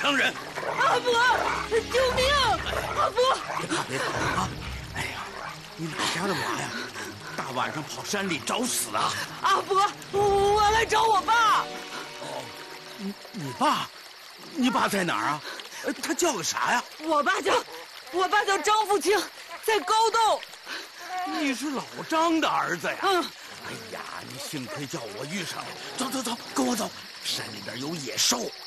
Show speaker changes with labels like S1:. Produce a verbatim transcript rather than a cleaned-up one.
S1: 伤人。
S2: 阿伯，救命！阿伯，
S1: 别怕别怕啊！哎呀，你哪家的娃呀？大晚上跑山里找死啊！
S2: 阿伯，我来找我爸。
S1: 哦，你你爸，你爸在哪儿啊？他叫个啥呀？
S2: 我爸叫，我爸叫张富清，在高洞。
S1: 你是老张的儿子呀？
S2: 嗯。
S1: 哎呀，你幸亏叫我遇上了。走走走，跟我走。山里边有野兽，